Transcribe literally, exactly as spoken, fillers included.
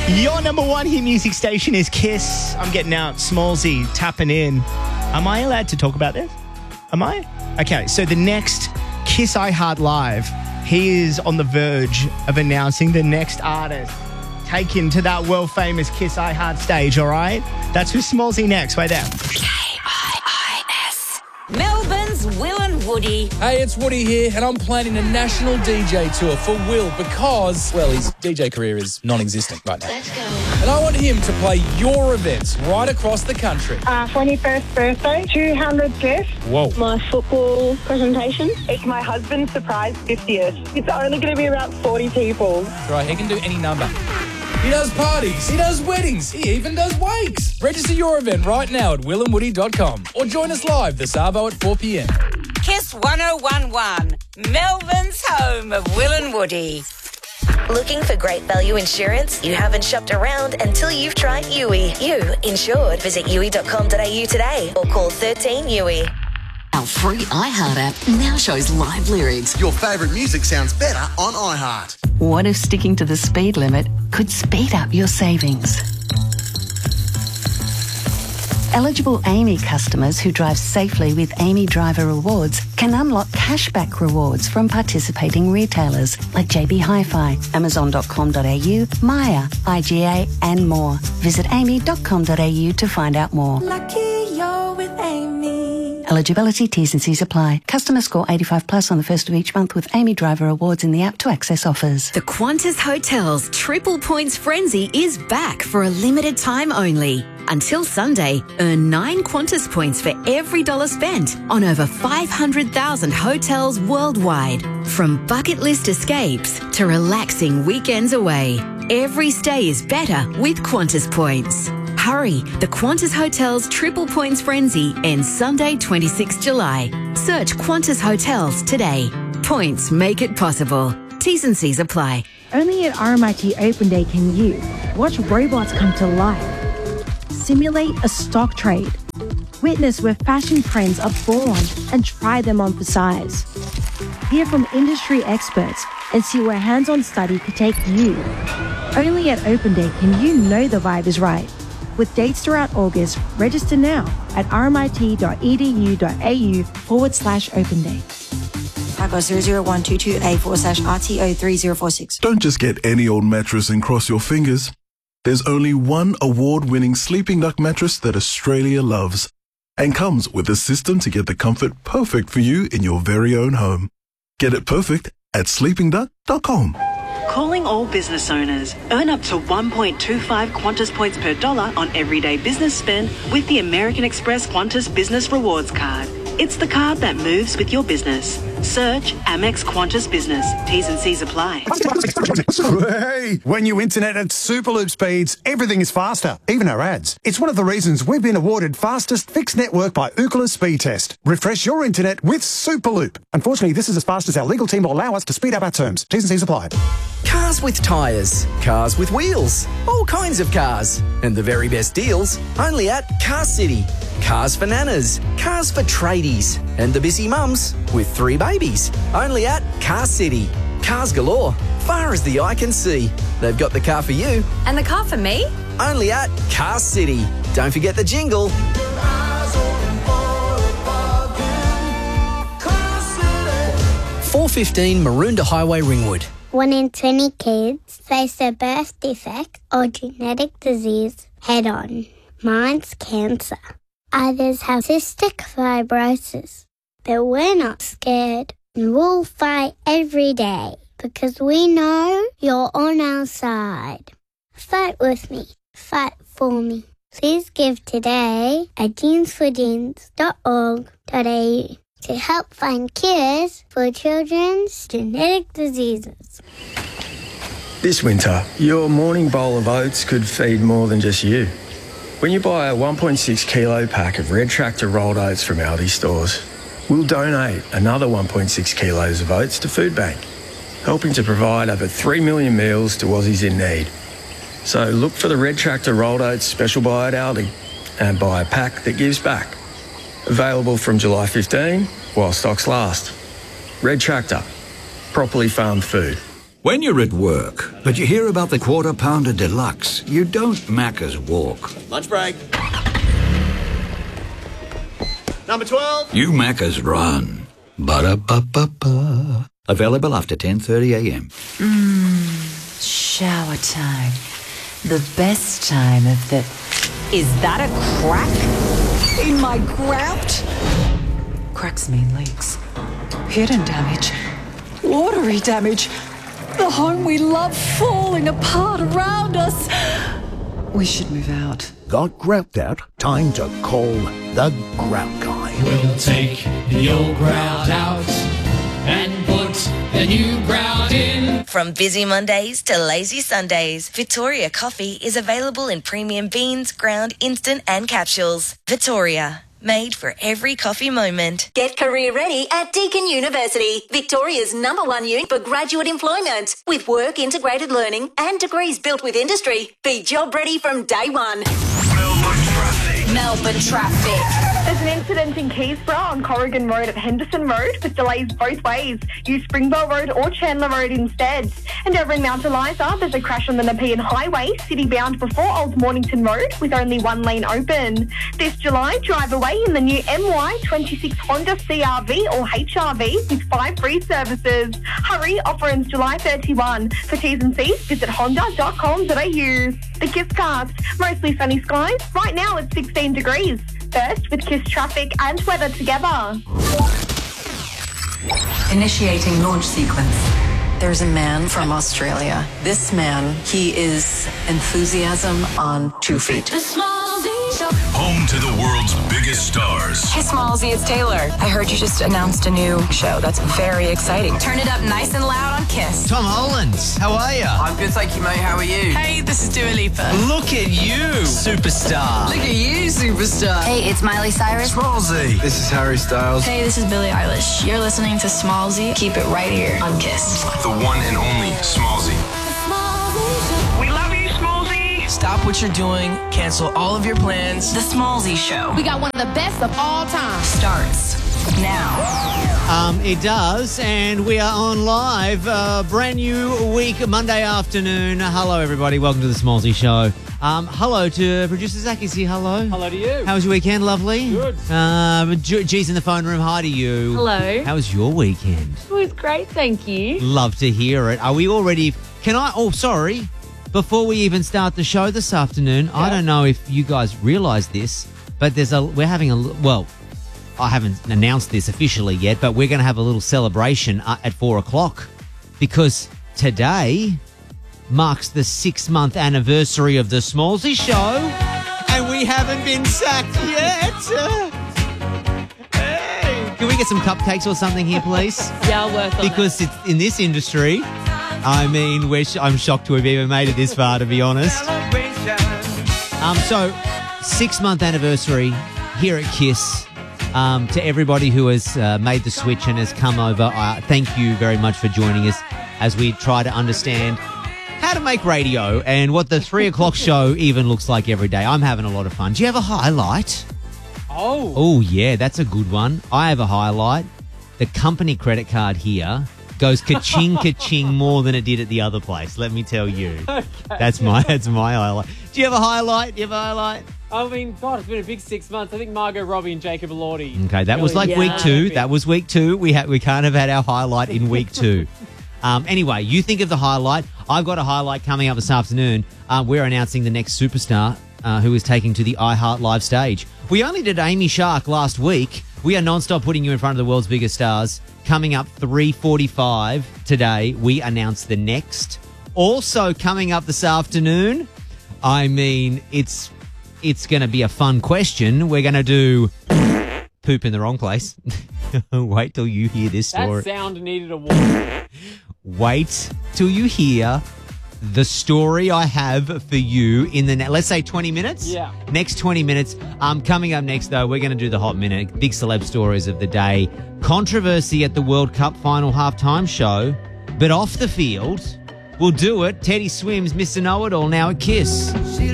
Your number one hit music station is Kiss. I'm getting out. Smallsy tapping in. Am I allowed to talk about this? Am I? Okay, so the next Kiss I Heart Live, he is on the verge of announcing the next artist taken to that world-famous Kiss I Heart stage, all right? That's with Smallsy next. Wait there. K I I S. Melbourne's Will and Woody. Hey, it's Woody here, and I'm planning a national D J tour for Will because, well, his D J career is non-existent right now. Let's go. And I want him to play your events right across the country. Uh, twenty-first birthday, two hundred guests. Whoa. My football presentation. It's my husband's surprise fiftieth. It's only going to be about forty people. That's right, he can do any number. He does parties, he does weddings, he even does wakes. Register your event right now at will and woody dot com or join us live this Arvo at four p.m. Kiss one oh one one. Melbourne's home of Will and Woody. Looking for great value insurance? You haven't shopped around until you've tried U I. You insured. Visit U I dot com dot a u today or call thirteen U I. Our free iHeart app now shows live lyrics. Your favourite music sounds better on iHeart. What if sticking to the speed limit could speed up your savings? Eligible Amy customers who drive safely with Amy Driver Rewards can unlock cashback rewards from participating retailers like J B Hi-Fi, amazon dot com dot a u, Maya, I G A and more. Visit amy dot com dot a u to find out more. Lucky you're with Amy. Eligibility, T's and C's apply. Customer score eighty-five plus on the first of each month with Amy Driver Awards in the app to access offers. The Qantas Hotels Triple Points Frenzy is back for a limited time only. Until Sunday, earn nine Qantas points for every dollar spent on over five hundred thousand hotels worldwide. From bucket list escapes to relaxing weekends away, every stay is better with Qantas points. Hurry, the Qantas Hotels Triple Points Frenzy ends Sunday, twenty-sixth of July. Search Qantas Hotels today. Points make it possible. T's and C's apply. Only at R M I T Open Day can you watch robots come to life, simulate a stock trade, witness where fashion trends are born and try them on for size, hear from industry experts and see where hands-on study could take you. Only at Open Day can you know the vibe is right. With dates throughout August, register now at rmit.edu.au forward slash open day. Taco zero zero one two two A forward slash R T O three zero four six. Don't just get any old mattress and cross your fingers. There's only one award-winning Sleeping Duck mattress that Australia loves and comes with a system to get the comfort perfect for you in your very own home. Get it perfect at sleeping duck dot com. Calling all business owners. Earn up to one point two five Qantas points per dollar on everyday business spend with the American Express Qantas Business Rewards Card. It's the card that moves with your business. Search Amex Qantas Business. T's and C's apply. Hey, when you internet at Superloop speeds, everything is faster, even our ads. It's one of the reasons we've been awarded fastest fixed network by Ookla Speed Test. Refresh your internet with Superloop. Unfortunately, this is as fast as our legal team will allow us to speed up our terms. T's and C's apply. Cars with tyres, cars with wheels, all kinds of cars. And the very best deals only at Car City. Cars for nanas, cars for tradies, and the busy mums with three babies. Only at Car City. Cars galore, far as the eye can see. They've got the car for you. And the car for me? Only at Car City. Don't forget the jingle. four fifteen Maroondah Highway, Ringwood. One in twenty kids face a birth defect or genetic disease head-on. Mine's cancer. Others have cystic fibrosis. But we're not scared. And we'll fight every day because we know you're on our side. Fight with me. Fight for me. Please give today at jeans for jeans dot org dot a u to help find cures for children's genetic diseases. This winter, your morning bowl of oats could feed more than just you. When you buy a one point six kilo pack of Red Tractor rolled oats from Aldi stores, we'll donate another one point six kilos of oats to Food Bank, helping to provide over three million meals to Aussies in need. So look for the Red Tractor rolled oats special buy at Aldi and buy a pack that gives back. Available from July fifteenth while stocks last. Red Tractor, properly farmed food. When you're at work, but you hear about the Quarter Pounder Deluxe, you don't Macca's walk. Lunch break. Number twelve. You Macca's run. Ba-da-ba-ba-ba. Available after ten thirty a.m. Mmm, shower time. The best time of the... Is that a crack in my grout? Cracks mean leaks. Hidden damage. Watery damage. The home we love falling apart around us. We should move out. Got grout out? Time to call the Grout Guy. We'll take the old grout out and put the new grout in. From busy Mondays to lazy Sundays, Victoria Coffee is available in premium beans, ground, instant and capsules. Victoria, made for every coffee moment. Get career ready at Deakin University, Victoria's number one uni for graduate employment. With work integrated learning and degrees built with industry. Be job ready from day one. Melbourne traffic. There's an incident in Keysborough on Corrigan Road at Henderson Road with delays both ways. Use Springvale Road or Chandler Road instead. And over in Mount Eliza, there's a crash on the Nepean Highway, city-bound before Old Mornington Road, with only one lane open. This July, drive away in the new M Y twenty-six Honda C R V or H R V with five free services. Hurry, offer ends July thirty-first. For T's and C's, visit honda dot com dot a u. The Kisscast. Mostly sunny skies. Right now it's sixteen degrees. First with Kiss traffic and weather together. Initiating launch sequence. There's a man from Australia. This man, he is enthusiasm on two feet. Home to the world's biggest stars. Hey, Smallsy, it's Taylor. I heard you just announced a new show. That's very exciting. Turn it up nice and loud on Kiss. Tom Hollands, how are you? I'm good, thank you, mate. How are you? Hey, this is Dua Lipa. Look at you, superstar. Look at you, superstar. Hey, it's Miley Cyrus. Smallsy. This is Harry Styles. Hey, this is Billie Eilish. You're listening to Smallsy. Keep it right here on Kiss. The one and only Smallsy. We love you, Smallsy. Stop what you're doing. Cancel all of your plans. The Smallsy Show. We got one of the best of all time. Starts now. Um, it does, and we are on live. Uh, brand new week, Monday afternoon. Hello, everybody. Welcome to the Smallsy Show. Um, hello to producer Zach. Is here? Hello. Hello to you. How was your weekend? Lovely. Good. Uh, G- G's in the phone room. Hi to you. Hello. How was your weekend? It was great, thank you. Love to hear it. Are we all ready? Can I? Oh, sorry. Before we even start the show this afternoon, yeah. I don't know if you guys realise this, but there's a we're having a well. I haven't announced this officially yet, but we're going to have a little celebration at four o'clock because today marks the six-month anniversary of the Smallsy Show, and we haven't been sacked yet. Hey, can we get some cupcakes or something here, please? Yeah, I'll work on Because that. it's in this industry, I mean, we're sh- I'm shocked to have even made it this far, to be honest. Um, so, six-month anniversary here at Kiss. Um, to everybody who has uh, made the switch and has come over, uh, thank you very much for joining us as we try to understand how to make radio and what the three o'clock show even looks like every day. I'm having a lot of fun. Do you have a highlight? Oh. Oh, yeah, that's a good one. I have a highlight. The company credit card here goes ka-ching, ka-ching more than it did at the other place. Let me tell you. Okay. That's my that's my highlight. Do you have a highlight? Do you have a highlight? I mean, God, it's been a big six months. I think Margot Robbie and Jacob Elordi. Okay, that was like yeah. week two. That was week two. We ha- we can't have had our highlight in week two. um, anyway, you think of the highlight. I've got a highlight coming up this afternoon. Uh, we're announcing the next superstar uh, who is taking to the iHeart Live stage. We only did Amy Shark last week. We are non-stop putting you in front of the world's biggest stars. Coming up three forty-five today, we announce the next. Also coming up this afternoon, I mean, it's... It's going to be a fun question. We're going to do poop in the wrong place. Wait till you hear this story. That sound needed a warning. Wait till you hear the story I have for you in the, ne- let's say twenty minutes. Yeah. Next twenty minutes. Um, coming up next, though, we're going to do the Hot Minute. Big celeb stories of the day. Controversy at the World Cup final halftime show. But off the field, we'll do it. Teddy Swims, Mister Know-It-All, now at Kiss.